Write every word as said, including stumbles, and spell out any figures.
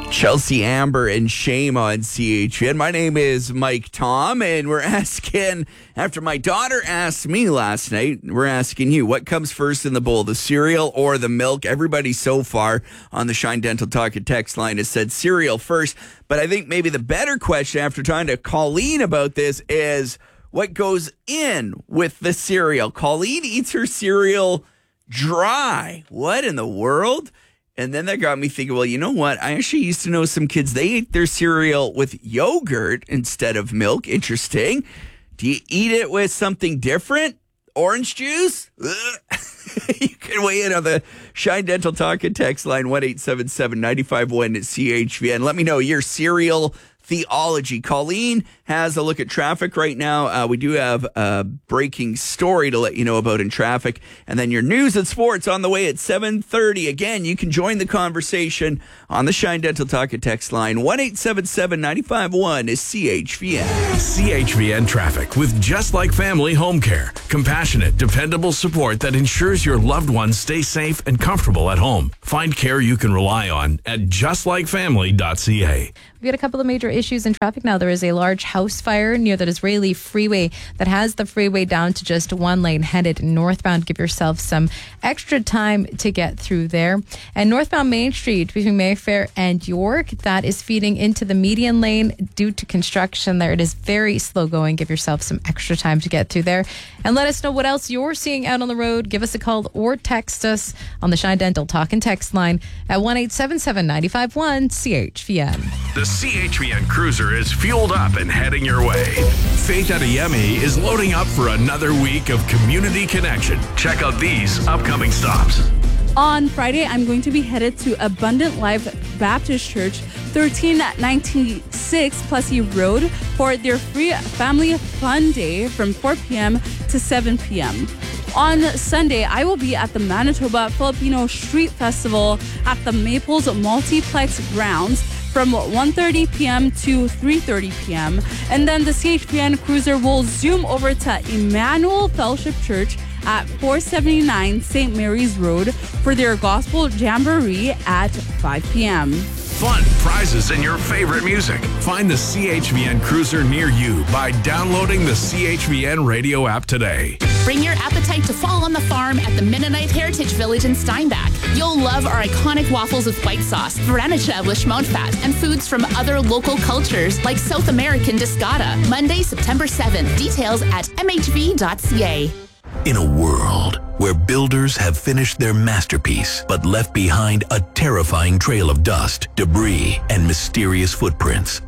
Chelsea Amber and Shame on C H V N. My name is Mike Tom, and we're asking, after my daughter asked me last night, we're asking you, what comes first in the bowl, the cereal or the milk? Everybody so far on the Shine Dental Talk and text line has said cereal first, but I think maybe the better question after talking to Colleen about this is what goes in with the cereal. Colleen eats her cereal dry. What in the world? And then that got me thinking, well, you know what? I actually used to know some kids, they ate their cereal with yogurt instead of milk. Interesting. Do you eat it with something different? Orange juice? You can weigh in on the Shine Dental Talk and text line one eight seven seven, nine five one, C H V N. Let me know your cereal theology. Colleen has a look at traffic right now. Uh, we do have a breaking story to let you know about in traffic. And then your news and sports on the way at seven thirty. Again, you can join the conversation on the Shine Dental Talk and text line one eight seven seven, nine five one is C H V N. C H V N Traffic with Just Like Family Home Care. Compassionate, dependable support that ensures your loved ones stay safe and comfortable at home. Find care you can rely on at just like family dot c a. We've got a couple of major issues in traffic now. There is a large house fire near the Disraeli Freeway that has the freeway down to just one lane headed northbound. Give yourself some extra time to get through there. And northbound Main Street between Mayfair and York, that is feeding into the median lane due to construction there. It is very slow going. Give yourself some extra time to get through there. And let us know what else you're seeing out on the road. Give us a call or text us on the Shine Dental Talk and text line at one eight seven seven, nine five one, C H V N. The C H V N Cruiser is fueled up and heading your way. Faith Adeyemi is loading up for another week of community connection. Check out these upcoming stops. On Friday, I'm going to be headed to Abundant Life Baptist Church, thirteen ninety-six Plessy Road, for their free family fun day from four p.m. to seven p.m. On Sunday, I will be at the Manitoba Filipino Street Festival at the Maples Multiplex grounds from one thirty p.m. to three thirty p.m. And then the C H V N Cruiser will zoom over to Emmanuel Fellowship Church at four seventy-nine Saint Mary's Road for their Gospel Jamboree at five p.m. Fun, prizes, and your favorite music. Find the C H V N Cruiser near you by downloading the C H V N radio app today. Bring your appetite to fall on the farm at the Mennonite Heritage Village in Steinbach. You'll love our iconic waffles with white sauce, Varenica with schmont fat, and foods from other local cultures like South American discada. Monday, September seventh. Details at m h v dot c a. In a world where builders have finished their masterpiece but left behind a terrifying trail of dust, debris, and mysterious footprints,